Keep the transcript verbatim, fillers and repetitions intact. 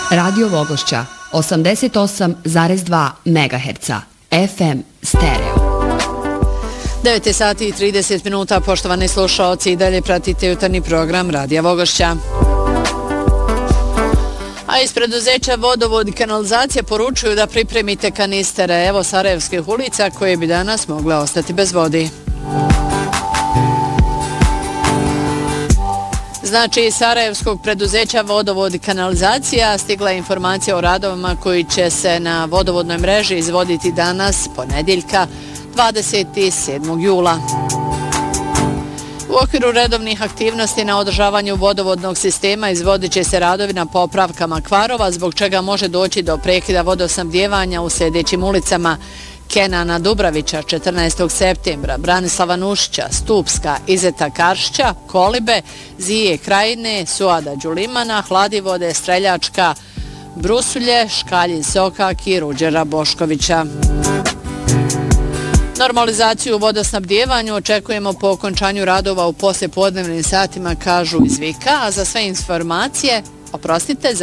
Radio Vogošća osamdeset osam zarez dva megaherca F M stereo. devet sati i trideset minuta, poštovani slušaoci, i dalje pratite jutarnji program Radija Vogošća. A iz preduzeća Vodovod i kanalizacija poručuju da pripremite kanistere, evo sarajevskih ulica koje bi danas mogle ostati bez vodi. Znači, iz sarajevskog preduzeća Vodovod i kanalizacija stigla je informacija o radovima koji će se na vodovodnoj mreži izvoditi danas, ponedjeljka, dvadeset sedmog jula. U okviru redovnih aktivnosti na održavanju vodovodnog sistema izvodit će se radovi na popravkama kvarova, zbog čega može doći do prekida vodosnabdijevanja u sljedećim ulicama: Kenana Dubravića četrnaestog septembra, Branislava Nušića, Stupska, Izeta Karšića, Kolibe, Zije Krajine, Suada Đulimana, Hladivode, Streljačka, Brusulje, Škaljin Sokak i Ruđera Boškovića. Normalizaciju u vodosnabdijevanju očekujemo po okončanju radova u poslijepodnevnim satima, kažu iz Vika, a za sve informacije, oprostite, za